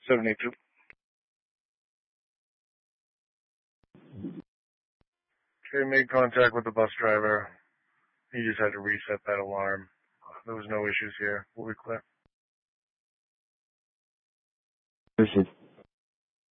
782. Okay, made contact with the bus driver. He just had to reset that alarm. There was no issues here. We'll be clear. Appreciate it.